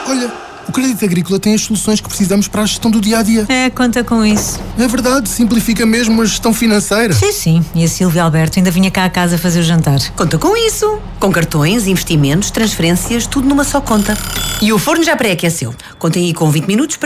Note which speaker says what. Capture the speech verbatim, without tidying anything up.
Speaker 1: Olha, o Crédito Agrícola tem as soluções que precisamos para a gestão do dia-a-dia.
Speaker 2: É, conta com isso.
Speaker 1: É verdade, simplifica mesmo a gestão financeira.
Speaker 2: Sim, sim. E a Silvia Alberto ainda vinha cá a casa fazer o jantar.
Speaker 3: Conta com isso. Com cartões, investimentos, transferências, tudo numa só conta. E o forno já pré-aqueceu. Contem aí com vinte minutos para